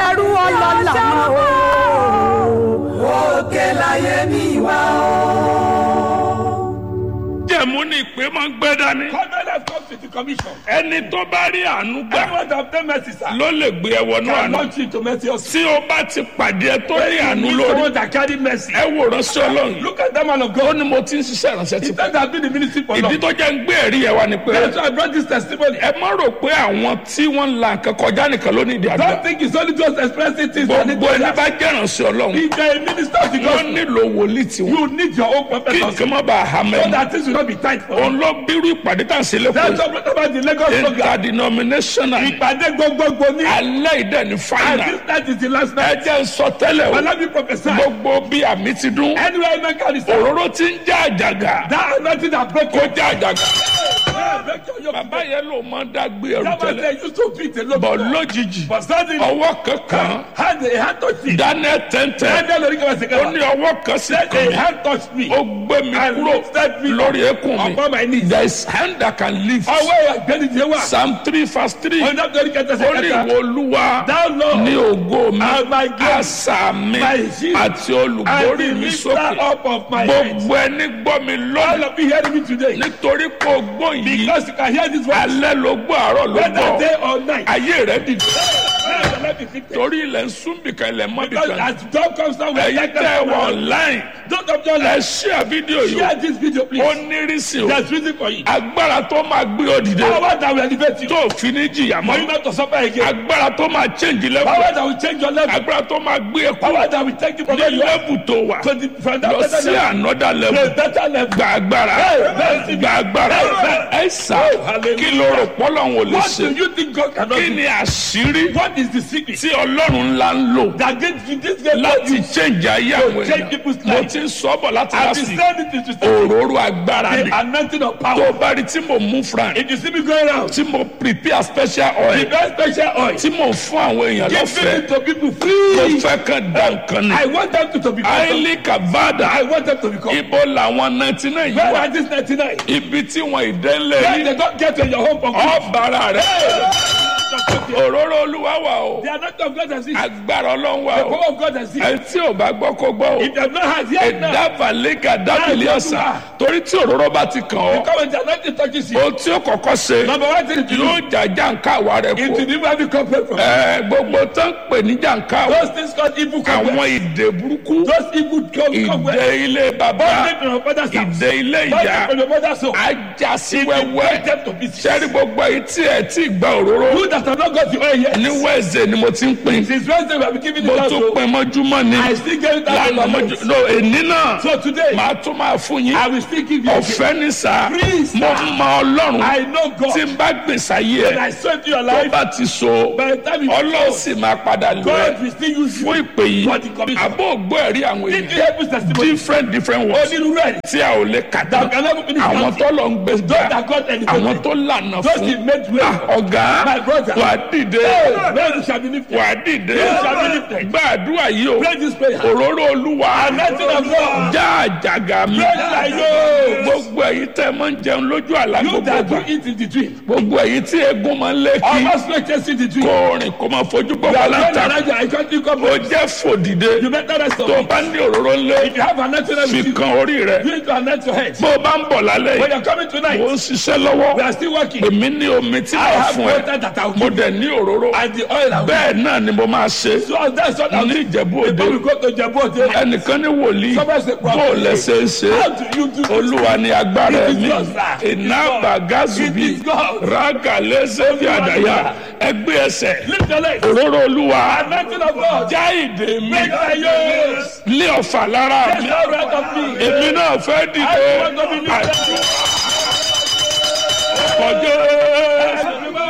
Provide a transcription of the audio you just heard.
ṣerú ọlọ́lá mọ́ o. òkè láyé mi wá o. jẹ̀mú ni ìpè máa ń gbé dání. Covenant comes with the commission. ẹni tó bá rí àánú gbà Everyone that obtain mercy, sir, ló lè gbé ẹ wọnú can àánú. launch you to mercy also. tí o bá ti pàdé ẹ tó ní àánú Meet lórí someone that carry mercy. ẹ wò ránṣẹ́ ọlọ́run. Look at that man of ó God. ní mo ti ń ṣiṣẹ́ ìránṣẹ́ ti He pẹ́. said that been the ministry for ìdí long. tó jẹ́ ń gbé ẹ̀rí ẹ̀ wá ni pé That's why I brought this testimony. ẹ má rò pé àwọn tí wọ́n ń la nǹkan kọjá nìkan ló ní ìdí àgbà. Don't think it's only just expressing things. You need gbogbo ẹni to bá jẹ́ ìránṣẹ́ ọlọ́run If you're a minister of the wọ́n gospel, nílò wòlíì tiwọn. you need your own prophet kí also. nǹkan má bàa hà So mẹ́rin. that things will not be tight for you. òun ló bírú ìpàdé tá à ń ṣe That's lẹ́kọ̀ọ́ what brought about the Lagos program. interdenominational Ìpàdé gbogbogbò ní. alẹ́ ìdẹ́ni And fáìnà this night is the last ẹ night. jẹ́ ń sọ tẹ́lẹ̀ o Allow me prophesy. gbogbo bí àmì ti dún Anywhere man can stand. òróró ti ń já àjàgà That anointing that broke kó you. já àjàgà. Break your yoke. bàbá yẹn ló máa ń dágbé ẹrù That man tẹ́lẹ̀ said used to beat a lot. bọ̀ lójijì But suddenly, ọwọ́ kankan hand touched me. Daniel tẹ́ntẹ́ Hand lórí kẹfà sí ó ní kẹfà. ọwọ́ kan sí Then kan a hand touched me. ó gbé mi And kúrò lifted me lórí eékún upon my mi knees. there is hand that can lift Ọwọ́ ìgbẹ́ni jẹ́ wà. Psalm 3:3 Ọjọ́ torí kẹta sí ó ní kẹta. ìwọ Olúwa Thou Lord, ní ògo mi and my glory, asà mi my shield, àti and olùgbórí the mi lifter sókè up of my head. gbogbo ẹni gbọ́ mi All lónìí of you hearing me today. nítorí pé o gbọ́ yìí Because you can hear this voice. alẹ́ ló gbọ́ àárọ̀ ló Whether gbọ́ day or night. ayé rẹ̀ dìde Let the light be fixed. torí ilẹ̀ ń sún bìkan ilẹ̀ mọ́ Because bìkan as dawn comes down, we ẹ̀yin like tẹ́ ẹ wọ online Don't of your ẹ life. share fídíò yìí Share this video, ó please. nírìsì o There's reason for it. agbára tó máa gbé ọ dìde Power that will elevate you. tó fi ní jìyà For you mọ́ not to suffer again. agbára tó máa change level Power that will change your level. agbára tó máa gbé ẹ kú Power that will take you from where ní you are level tó wà to the from that lọ better sí level. another To level a better level. gba agbára gba agbára ẹ sà kí ló rò pọ́lọ́hún ò lè What ṣe do you think God cannot kí do? ni àṣírí What is the secret? tí ọlọ́run ńlá ń lò That this game láti change ayé àwọn change èèyàn people's mo lives. ti ń sọ bọ̀ láti I've láti been saying it to say òróró agbára ni the anointing of tó power. bá rí tí mo mú fran If you see me going around, tí mo prepare special oil prepare special oil. tí mo fún àwọn èèyàn Give lọ́fẹ̀ẹ́ it to people mo free. fẹ́ kàn dá nǹkan ni I want them to become. àìlí kàvádà I want them to become. ibo làwọn 99 yìí Where wà are these 99? ibi tí wọn ìdẹ́lẹ̀ Where yìí they don't get to your home from. ọ̀bàrà rẹ̀ òróró olúwa wà o The anointing of God has it. agbára ọlọ́run wà The o power of God has it. ẹni tí ò bá gbọ́ kó gbọ́ o If they have not had yet now, ìdábàlẹ́gà dábìlì ọ̀sà torí tí òróró bá ti kàn ọ́ come and the anointing touches you. ohun tí ó kọ́kọ́ ṣe Number one thing to do yóò jàjà nǹkan àwa rẹ̀ is to kú never be compared from. gbogbo tó ń pè ní jàǹká Those things called evil àwọn compared. ìdè burúkú Those evil ìdè compared. ilé bàbá Bondage from your father's house. ìdè ilé Bondage ìyá from your mother's home. ajá sí Break wẹ́wẹ́ them to pieces. sẹ́rí gbogbo èyí tí ẹ tí gba òróró You that have not got the oil yet. ní wẹ́ẹ̀sẹ̀ ni mo ti ń pín Since Wednesday we have been giving mo it out. tún So pín mọ́júmọ́ ni I still get it out lánàá of my mọ́jú mouth. no èní náà So today màá tún máa fún yín I will still give you. ọ̀fẹ́ ní sá Free, sir. mo mọ ọlọ́run I know God. tí n bá gbèsè ayé And ẹ̀ I saw into your tó life. bá ti so By the time you ọlọ́run sì máa padà lọ ẹ̀ God will still use you. fún ìpè yìí For the commission. àbó ògbó ẹ̀rí àwọn Did you èèyàn help us testimony? different words Onírúurú ẹ̀rí. tí a ò lè kà That tán can never finish. àwọn tó lọ ń gbé Those gbà that got anything. àwọn tó lànà Those fún that made way. ọ̀gá My brother. wà á dìde Where you shall be lifted. wà á dìde You shall be lifted. gbàdúrà yìí o Pray this prayer. òróró olúwa Anointing of God. já àjàgà mi Break my yoke. gbogbo èyí tẹ́ máa ń jẹun lójú àlá You gbogbo that do gbà it in the dream. gbogbo èyí tí eégún máa ń lé kí Almost like just in the dream. kó rìn kó máa fojú gbọ́ You wà are going látà around your- I can't think of ó it. jẹ́ fòdìde You better rest of tó it. bá ní òróró ńlé If you have anointing of fi you, kan orí rẹ you need to anoint your head. bó o bá ń bọ̀ lálẹ́ When yìí you're coming tonight, mo ń ṣiṣẹ́ we lọ́wọ́ are still working. èmi ní omi tí I màá have fún ẹ water that I will mo give dẹ̀ ní òróró and the oil I will bẹ́ẹ̀ náà ni mo máa ṣe So that's what I'll ní do. Ìjẹ̀bú Òde Before we go to Jebu Ode, ẹnìkan ní wòlíì Somebody say, bó o lẹ́sẹ̀ ń ṣe how do you do this? olúwa ni agbára It is mi God, sir. It is iná God. bàgázùbí It is God. rága lẹ́sẹ̀ bí àdáyà ẹgbẹ́ ẹsẹ̀ Lift your legs. òróró olúwa Anointing of God. já ìdè mi Make my yoke. lé ọ̀fà lára Take mi no right of me. èmi náà fẹ́ dìde I want to be lifted. kọjá